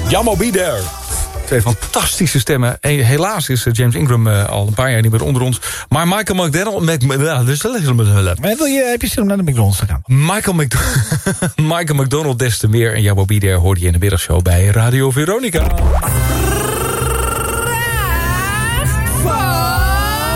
Jammo Be There. Twee fantastische stemmen. Helaas is James Ingram al een paar jaar niet meer onder ons. Maar Michael McDonald... Heb je zin om naar de McDonald's te gaan? Michael McDonald des te meer. En Jammo Be There hoorde je in de middagshow bij Radio Veronica. Vraag van